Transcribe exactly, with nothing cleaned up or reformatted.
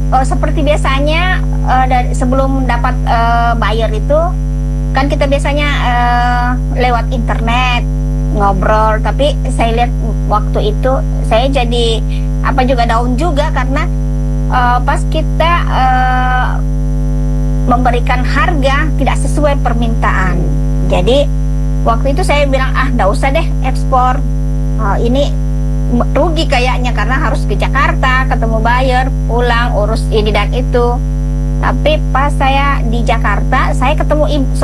uh, seperti biasanya uh, dari sebelum dapat uh, buyer itu kan kita biasanya uh, lewat internet ngobrol, tapi saya lihat waktu itu saya jadi apa juga down juga karena uh, pas kita uh, memberikan harga tidak sesuai permintaan. Jadi waktu itu saya bilang ah nggak usah deh ekspor, uh, ini rugi kayaknya karena harus ke Jakarta ketemu buyer, pulang urus ini dan itu. Tapi pas saya di Jakarta saya ketemu ibu